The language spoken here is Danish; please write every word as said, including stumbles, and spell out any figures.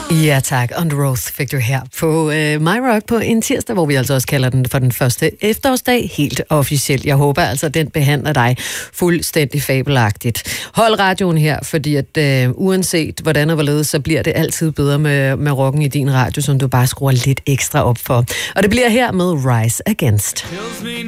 Ja tak, On The Road fik du her på øh, My Rock på en tirsdag, hvor vi altså også kalder den for den første efterårsdag, helt officielt. Jeg håber altså, at den behandler dig fuldstændig fabelagtigt. Hold radioen her, fordi at øh, uanset hvordan og hvorledes, så bliver det altid bedre med, med rocken i din radio, som du bare skruer lidt ekstra op for. Og det bliver her med Rise Against.